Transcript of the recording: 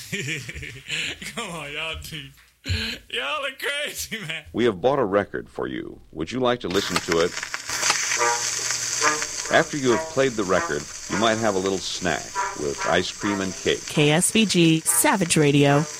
Come on, y'all are crazy, man. We have bought a record for you. Would you like to listen to it? After you have played the record, you might have a little snack with ice cream and cake. KSVG Savage Radio.